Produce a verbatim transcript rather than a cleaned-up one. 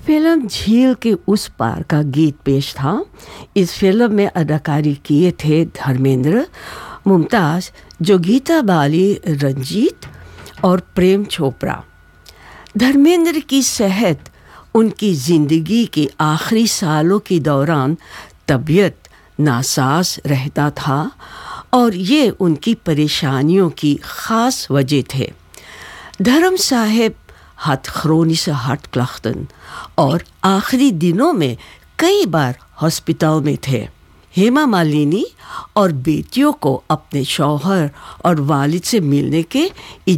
Film झील के उस पार का गीत पेश था। इस फिल्म में अदाकारी किए थे धर्मेंद्र, मुमताज़, जोगीता बाली, रंजीत और प्रेम चोपड़ा। धर्मेंद्र की सेहत उनकी ज़िंदगी के आखिरी सालों के दौरान तबीयत नासाज रहता था और ये उनकी परेशानियों की ख़ास वजह थे। धर्म साहब had chronische hartklachten और आखिरी दिनों में कई बार हॉस्पिटल में थे। हेमा मालिनी और बेटियों को अपने शौहर और वालिद से मिलने के